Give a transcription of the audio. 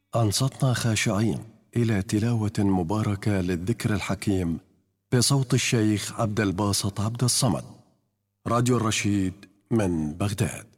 أنصتنا خاشعين إلى تلاوة مباركة للذكر الحكيم بصوت الشيخ عبد الباسط عبد الصمد. راديو الرشيد من بغداد.